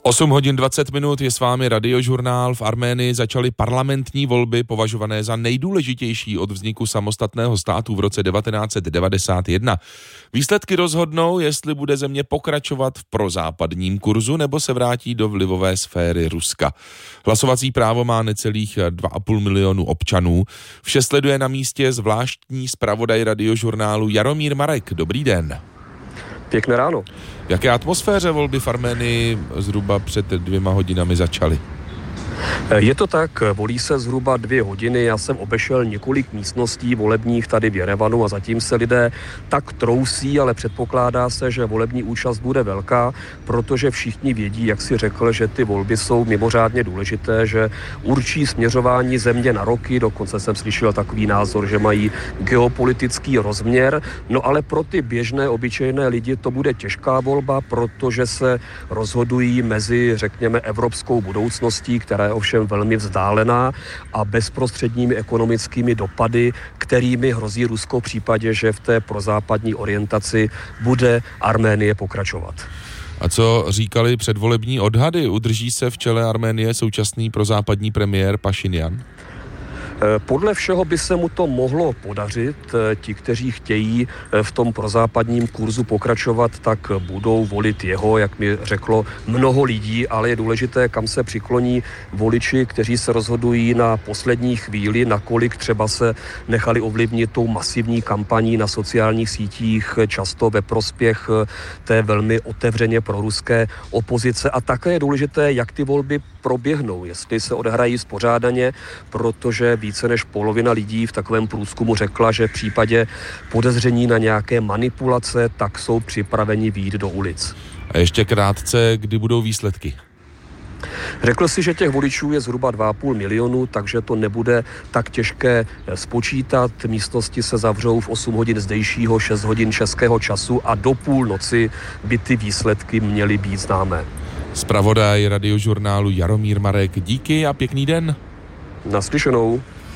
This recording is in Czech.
8 hodin 20 minut je s vámi Radiožurnál. V Arménii začaly parlamentní volby považované za nejdůležitější od vzniku samostatného státu v roce 1991. Výsledky rozhodnou, jestli bude země pokračovat v prozápadním kurzu nebo se vrátí do vlivové sféry Ruska. Hlasovací právo má necelých 2,5 milionu občanů. Vše sleduje na místě zvláštní zpravodaj Radiožurnálu Jaromír Marek. Dobrý den. Pěkné ráno. V jaké atmosféře volby v Arménii zhruba před 2 hodinami začaly? Je to tak, volí se zhruba 2 hodiny, já jsem obešel několik místností volebních tady v Jerevanu a zatím se lidé tak trousí, ale předpokládá se, že volební účast bude velká, protože všichni vědí, jak si řekl, že ty volby jsou mimořádně důležité, že určí směřování země na roky, dokonce jsem slyšel takový názor, že mají geopolitický rozměr, no ale pro ty běžné, obyčejné lidi to bude těžká volba, protože se rozhodují mezi, řekněme, evropskou budoucností, která je ovšem velmi vzdálená a bezprostředními ekonomickými dopady, kterými hrozí Rusko v případě, že v té prozápadní orientaci bude Arménie pokračovat. A co říkali předvolební odhady? Udrží se v čele Arménie současný prozápadní premiér Pašinjan? Podle všeho by se mu to mohlo podařit. Ti, kteří chtějí v tom prozápadním kurzu pokračovat, tak budou volit jeho, jak mi řeklo mnoho lidí, ale je důležité, kam se přikloní voliči, kteří se rozhodují na poslední chvíli, nakolik třeba se nechali ovlivnit tou masivní kampaní na sociálních sítích, často ve prospěch té velmi otevřeně proruské opozice. A také je důležité, jak ty volby proběhnou, jestli se odehrají spořádaně, protože více než polovina lidí v takovém průzkumu řekla, že v případě podezření na nějaké manipulace, tak jsou připraveni vyjít do ulic. A ještě krátce, kdy budou výsledky? Řekl si, že těch voličů je zhruba 2,5 milionu, takže to nebude tak těžké spočítat. Místnosti se zavřou v 8 hodin zdejšího, 6 hodin českého času a do půlnoci by ty výsledky měly být známé. Zpravodaj Radiožurnálu Jaromír Marek, díky a pěkný den. Naslyšenou.